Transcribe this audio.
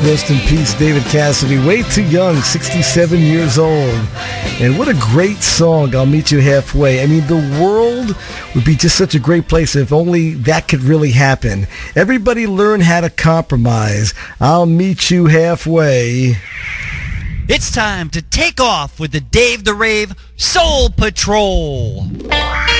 Rest in peace, David Cassidy. Way too young, 67 years old. And what a great song, I'll Meet You Halfway. I mean, the world would be just such a great place if only that could really happen. Everybody learn how to compromise. I'll meet you halfway. It's time to take off with the Dave the Rave Soul Patrol.